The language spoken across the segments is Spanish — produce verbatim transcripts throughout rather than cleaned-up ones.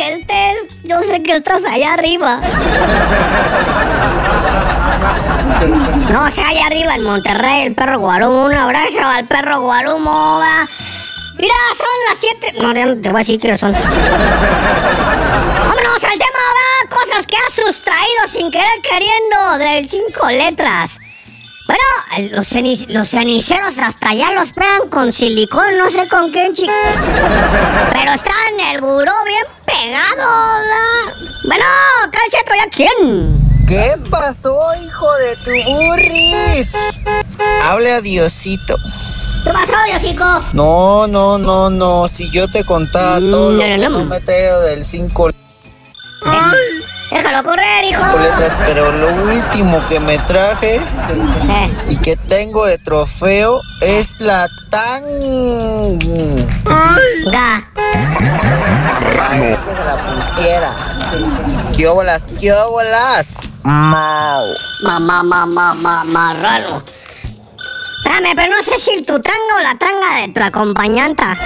que estés, yo sé que estás allá arriba. No, o sea, allá arriba en Monterrey, el perro Guarumo. Un abrazo al perro Guarumo, va. Mira, son las siete. No, ya no te voy a decir qué son. Vámonos al tema, va. Cosas que has sustraído sin querer queriendo del cinco letras. Bueno, los, cenic- los ceniceros hasta allá los pegan con silicón, no sé con qué, chico. Pero están en el buró bien pegados, ¿verdad? Bueno, Calceto, ¿ya quién? ¿Qué pasó, hijo de tu burris? Hable a Diosito. ¿Qué pasó, Diosico? No, no, no, no. Si yo te contaba Mm, todo lo no, que no, no. no me traigo del cinco Déjalo correr, hijo. letras, pero lo último que me traje Eh. y que tengo de trofeo es la tan... Ga. Ay, que se la pusiera. ¿Qué óbolas, qué óbolas? Mau. Mamá, mamá, mamá, raro. Espérame, pero no sé si tu tanga o la tanga de tu acompañanta.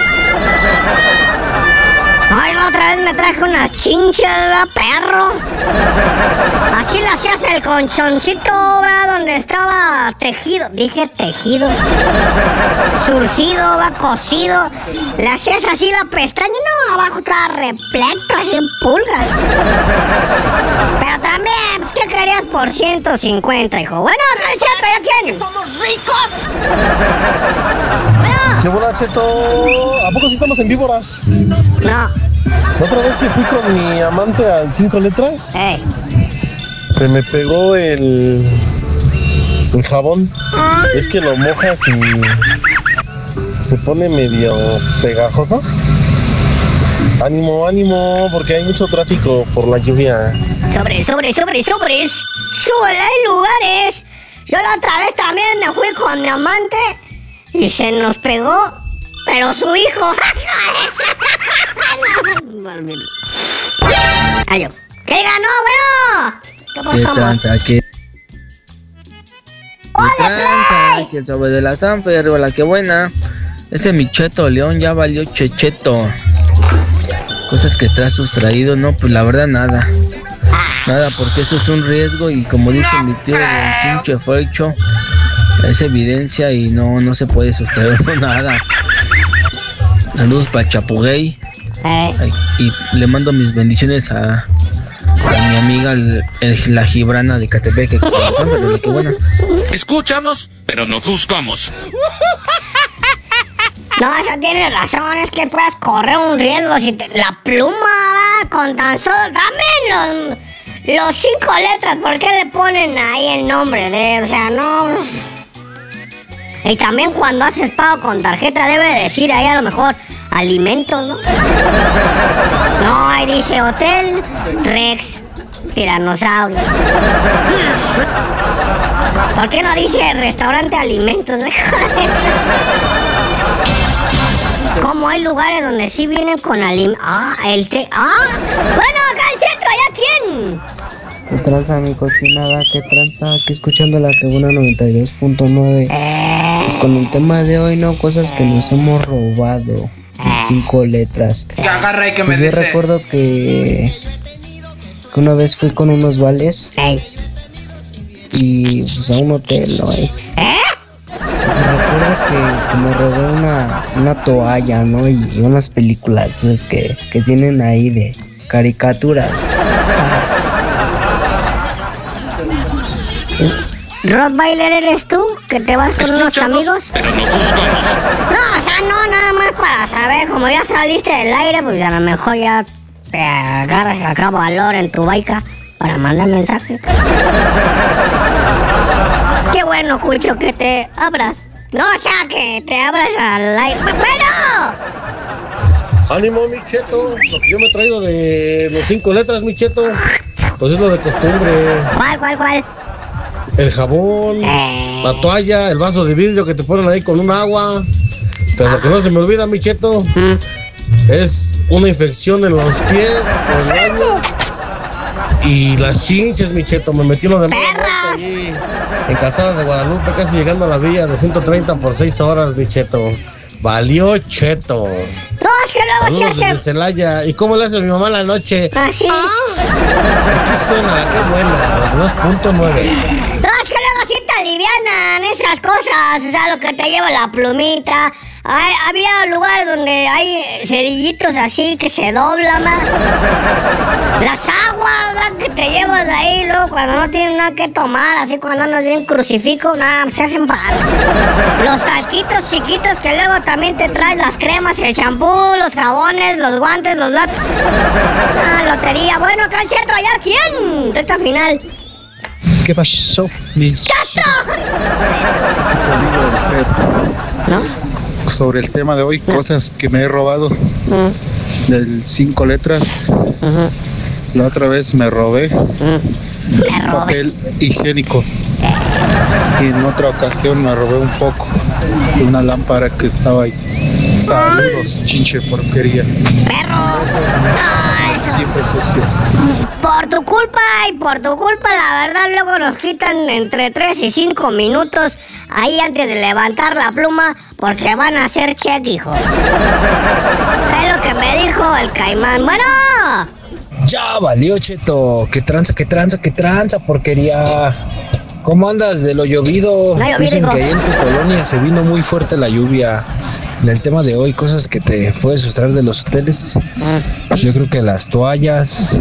Ay, la otra vez me traje unas chinchas, ¿verdad, perro? Así le hacías el conchoncito, ¿verdad? Donde estaba tejido. Dije tejido. Surcido, ¿verdad? Cosido. Le hacías así la pestaña. No, abajo estaba repleto, así en pulgas. Pero también, pues, ¿qué querías por ciento cincuenta, hijo? Bueno, Calceto, ¿ya quién? ¡Somos ricos! ¿Qué bola, Cheto? ¿A poco sí estamos en víboras? No. La otra vez que fui con mi amante al cinco letras, Hey. se me pegó el, el jabón. Es que lo mojas y se pone medio pegajoso. Ánimo, ánimo, porque hay mucho tráfico por la lluvia. Sobre, sobre, sobre, sobres. Súbele, hay lugares. Yo la otra vez también me fui con mi amante y se nos pegó, pero su hijo. Ay, yo. ¿Qué ganó, bueno? ¿Qué ¿Qué pasó, amor? tranza? ¿Qué ¡Oye, tranza? Play! Que sobre de la Sanfer, la que buena. Ese Micheto León ya valió checheto. Cosas que te has sustraído, no, pues la verdad nada. Nada, porque eso es un riesgo y como dice mi tío, el pinche fecho, es evidencia y no, no se puede sustraer nada. Saludos para Chapuguey. Eh. Ay, y le mando mis bendiciones a, a mi amiga el- el- la Gibrana de Catepec, que qué buena. Escuchamos, pero no juzgamos. No, eso tiene razón, es que puedes correr un riesgo si te, la pluma va con tan solo, dame los, los cinco letras, ¿por qué le ponen ahí el nombre de, o sea, no? Y también cuando haces pago con tarjeta debe decir ahí a lo mejor alimentos, ¿no? No, ahí dice Hotel Rex Tiranosaurio. ¿Por qué no dice restaurante alimentos? Como hay lugares donde sí vienen con alim... Ah, el té... Ah, bueno, Calceto, ¿allá quién? ¿Qué tranza, mi cochinada? ¿Qué tranza? Aquí escuchando la que buena noventa y dos punto nueve. Eh, Pues con el tema de hoy, ¿no? Cosas que nos hemos robado. En cinco letras. Que agarra y que me Pues yo dice. recuerdo que... Que una vez fui con unos vales. Ey. Y pues a un hotel, ¿no? Y ¿Eh? recuerdo que, que me robé una, una toalla, ¿no? Y unas películas esas que, que tienen ahí de caricaturas. ¿Rottweiler eres tú? ¿Que te vas con unos Escuchamos, amigos? pero no juzgamos. No, o sea, no, nada más para saber. Como ya saliste del aire, pues a lo mejor ya te agarras acá valor en tu baica para mandar mensaje. Qué bueno, Cucho, que te abras. No, o sea, que te abras al aire. ¡Bueno! Ánimo, mi Cheto. Lo que yo me he traído de los cinco letras, mi Cheto, pues es lo de costumbre. ¿Cuál, cuál, cuál? El jabón, Eh. la toalla, el vaso de vidrio que te ponen ahí con un agua. Pero lo que no se me olvida, mi Cheto, es una infección en los pies, por el baño. Y las chinches, mi Cheto, me metí lo de mala muerte allí en Calzada de Guadalupe, casi llegando a la villa de ciento treinta por seis horas, mi Cheto. Valió cheto. No, es que luego Saludos se hace... desde Celaya. ¿Y cómo le hace mi mamá en la noche? Así. Ah, aquí suena, qué buena. noventa y dos punto nueve. No, es que luego sí te alivianan esas cosas. O sea, lo que te lleva la plumita. Hay, había lugares donde hay cerillitos así que se doblan, ¿va? Las aguas, ¿va? Que te llevas de ahí, luego cuando no tienes nada que tomar, así cuando andas bien crucifijo, nada, se hacen paro. Los talquitos chiquitos que luego también te traes, las cremas, el champú, los jabones, los guantes, los latos. Ah, lotería. Bueno, Cancheto, ¿ya quién? Recta final. ¿Qué pasó, mi ¡Chato! ¿No? Sobre el tema de hoy, cosas que me he robado Mm. del cinco letras. Ujú. La otra vez me robé Me robé. papel higiénico y en otra ocasión me robé un foco de una lámpara que estaba ahí. Saludos, chinche porquería. ¡Perro! Ah, eso. Siempre sucio. Por tu culpa y por tu culpa, la verdad, luego nos quitan entre tres y cinco minutos ahí antes de levantar la pluma porque van a hacer check, hijo. Es lo que me dijo el caimán. Bueno, Ya valió, cheto. Que tranza, que tranza, que tranza, porquería. ¿Cómo andas de lo llovido? No ha llovido, Dicen hijo. que ahí en tu colonia se vino muy fuerte la lluvia. En el tema de hoy, cosas que te puedes sustraer de los hoteles. Pues yo creo que las toallas,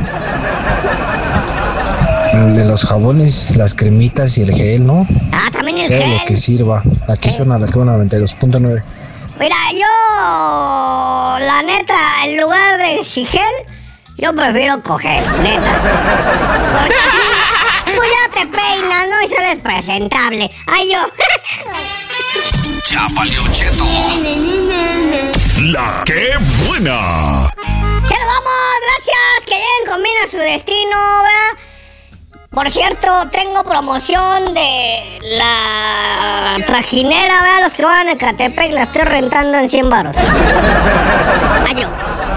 el de los jabones, las cremitas y el gel, ¿no? ah, también el Todo lo que gel. sirva. Aquí suena la que noventa y dos punto nueve. Mira, yo, la neta, en lugar de si gel, yo prefiero coger, neta. Porque así, pues ya te peinas, ¿no? Y sales presentable. Ay, yo. Ya valió cheto. La que buena. ¡Se lo vamos! ¡Gracias! Que lleguen con bien a su destino, ¿verdad? Por cierto, tengo promoción de la trajinera, ¿verdad? Los que van a Ecatepec la estoy rentando en cien varos. Ayo.